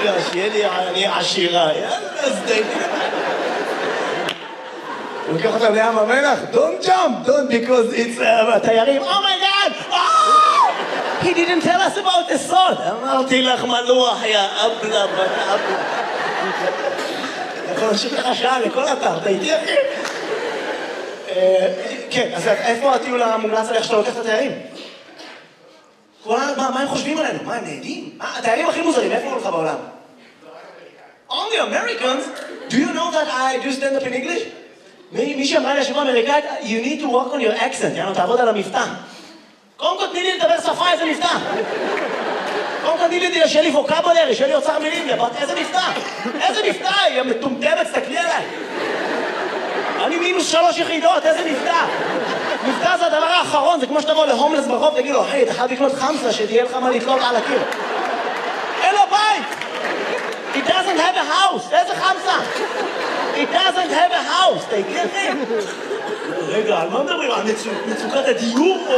שיהיה לי אני עשירה, יאללה, סדייק. הוא לוקח אותם לים המלח, don't jump, don't because it's תיירים, oh my god, oh! He didn't tell us about the salt. אמרתי לך מלוח, יא אבלה, בת אבלה. יכול להמשיך לך שעה לכל אתר, אתה איתי אחי? כן, אז איפה הטיול המומלץ עליך שאתה לוקח את התיירים? מה הם חושבים עלינו? מה, הם נהדים? התיירים הכי מוזרים, איפה הולך בעולם? Only Americans? Do you know that I do stand up in English? מי שאמרה לי השבוע אמריקאית, you need to work on your accent, יאנו, תעבוד על המבטא. קודם כל תני לי לדבר שפה, איזה מבטא. קודם כל תני לי, שיהיה לי ווקבולרי, שיהיה לי אוצר מילים, איזה מבטא. איזה מבטא, היא מטומטמת, תסתכלי עליי. אני -3 יחידות, איזה מבטא. מבטא זה הדבר האחרון, זה כמו שתבוא להומלס ברחוב, תגיד לו, היי, אתה חייב לקנות חמסה, שתהיה לך מה לתלות על הקיר. אין לו בית! It doesn't have a house! איזה חמסה? It doesn't have a house! אתה הגיע אחי? רגע, על מה מדברים? על מצוקת הדיור או...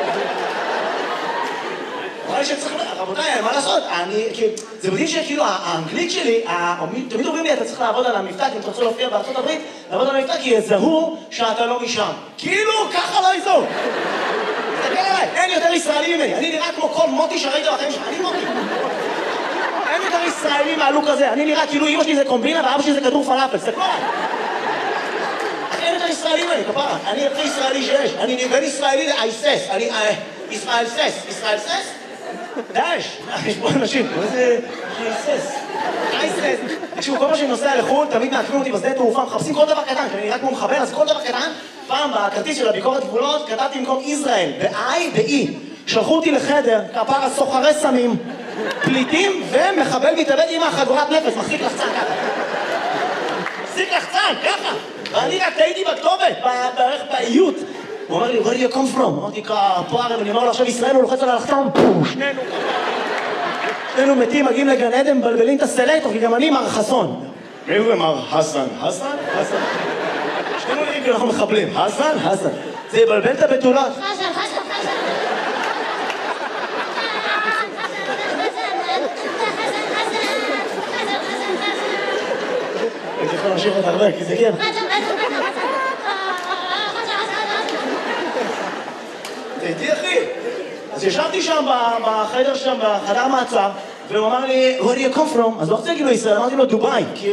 אולי שצריך... רבותיי, מה לעשות? זה מדהים שכאילו האנגלית שלי, תמיד אומרים לי, אתה צריך לעבוד על המבטא, כי אם תרצו להופיע בארצות הברית, לעבוד על המבטא, כי יזהו שאתה לא משם. כאילו, ככה לא יזהו. תסתכל עליי, אין יותר ישראלי ממני. אני נראה כמו כל מוטי שראית בחיים שלך. אני מוטי. אין יותר ישראלי מהלוק הזה. אני נראה כאילו אמא שלי זה קומבינה ואבא שלי זה כדור פלאפל. תסתכלו עליי. אין יותר ישראלי ממני, כפרה. אני הכי ישראלי שיש. אני בן ישראלי לאייסס. אני ישראל סס. ישראל סס? דאש, יש פה אנשים, איזה אייסס. תקשיבו, כל מה שאני נוסע לחו"ל, תמיד מעקבים אותי בשדה תעופה, מחפשים כל דבר קטן, כי אני נראה כמו מחבר, אז כל דבר קטן, פעם בכרטיס של הביקורת גבולות, כתבתי במקום ישראל, ב-I, ב-E. שלחו אותי לחדר, כפרה סוחרי סמים, פליטים ומחבל מתאבד עם החגורת נפש, מחזיק לחצן ככה. מחזיק לחצן, ככה. ואני רק טעיתי בכתובת, בערך באיות. הוא אומר לי, where do you come from? אמרתי, כפרה, אני אומר לו, עכשיו ישראל הוא לוחץ על הלחצן, שנינו מתים, מגיעים לגן עדן, מבלבלים את הסלקטור, כי גם אני מר חסון. מי זה מר חסן? חסן? חסן. שנינו נראים כי אנחנו מחבלים. חסן? חסן. זה יבלבל את הבתולות. חסן, חסן, חסן. הייתי יכול להמשיך עוד הרבה, כי זה כן. תהייתי אחי. אז ישבתי שם בחדר שם, בחדר מעצר, והוא אמר לי, where do you come from? אז לא רוצה להגיד לו ישראל, אמרתי לו דובאי, כי...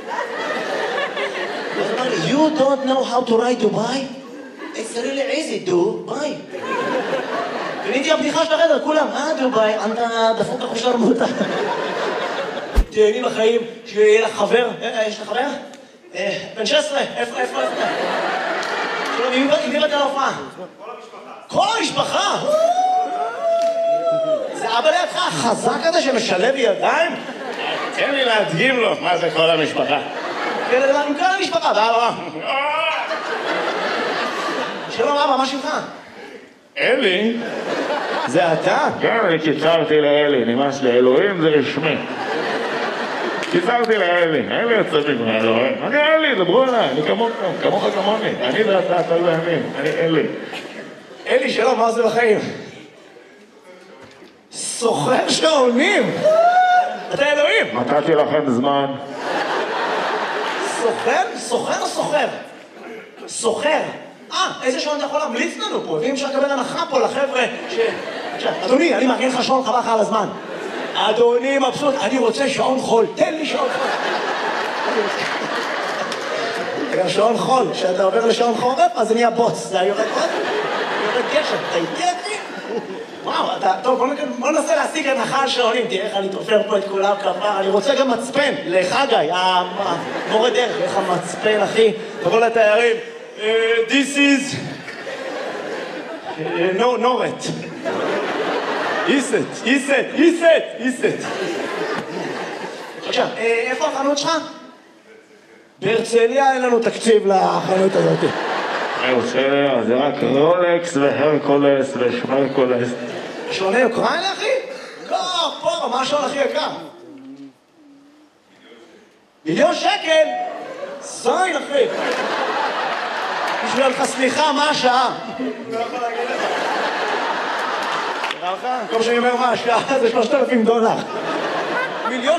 אז הוא אמר לי, you don't know how to write Dubai? It's really easy, דובאי. קניתי הבדיחה של החדר, כולם, דובאי, אתה דפוק לך שרמוטה. תהייני בחיים, שיהיה לך חבר, יש לך חבר? בן 16, איפה? עם מי באת להופעה? כל המשפחה! זה אבא לידך החזק הזה שמשלב ידיים? תן לי להדגים לו מה זה כל המשפחה. כן, עם כל המשפחה, ואבא. שלום אבא, מה שלך? אלי? זה אתה? כן, אני קיצרתי לאלי, נמאס לאלוהים, זה רשמי. קיצרתי לאלי, אלי יוצא ממנו, אני אלי, דברו אליי, אני כמוך כמוני, אני ואתה, אתה ואני, אני אלי. אלי, שלום, מה זה בחיים? סוחר שעונים! אתה אלוהים! נתתי לכם זמן. סוחר? סוחר או סוחר? סוחר. איזה שעון אתה יכול להמליץ לנו פה? ואם אפשר לקבל הנחה פה לחבר'ה ש... אדוני, אני מארגן לך שעון חבל לך על הזמן. אדוני מבסוט, אני רוצה שעון חול, תן לי שעון חול. גם שעון חול, כשאתה עובר לשעון חורף, אז אני הבוץ. זה היורד עוד? יורד גשם, אתה איתי אחי? וואו, טוב, בוא ננסה להשיג הנחה על שעונים, תראה איך אני תופר פה את כולם כפר, אני רוצה גם מצפן, לחגי, המורה דרך, איך המצפן אחי, תבוא לתיירים, this is... נורת. איסט. עכשיו, איפה החנות שלך? בהרצליה אין לנו תקציב לחנות הזאת. בהרצליה זה רק רולקס והרקולס ושמרקולס. שעוני אוקראינה אחי? לא, פה, מה השעון הכי יקר? מיליון שקל? זין אחי. בשביל לך סליחה, מה השעה? לא יכול להגיד לך. נראה לך? במקום שאני אומר מה השעה זה $3,000. מיליון